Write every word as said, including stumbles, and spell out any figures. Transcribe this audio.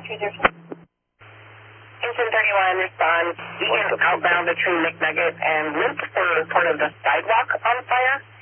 Engine thirty-one responds. Beacon outbound between McNugget and Loop for part of the sidewalk on fire.